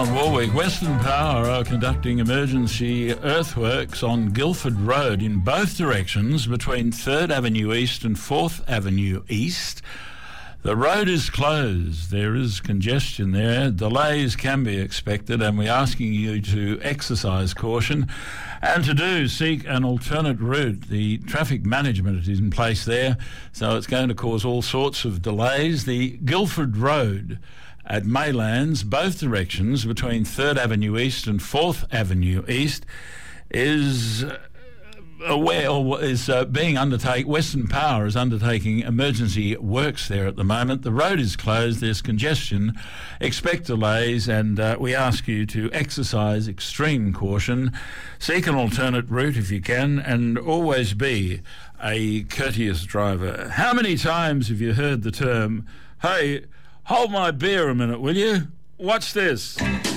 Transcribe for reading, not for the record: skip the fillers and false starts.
on Warwick. Western Power are conducting emergency earthworks on Guildford Road in both directions between 3rd Avenue East and 4th Avenue East. The road is closed. There is congestion there. Delays can be expected, and we're asking you to exercise caution and to seek an alternate route. The traffic management is in place there, so it's going to cause all sorts of delays. The Guildford Road at Maylands, both directions between 3rd Avenue East and 4th Avenue East, is being undertaken. Western Power is undertaking emergency works there at the moment. The road is closed. There's congestion. Expect delays, and we ask you to exercise extreme caution. Seek an alternate route if you can, and always be a courteous driver. How many times have you heard the term, "Hey, hold my beer a minute, will you? Watch this"?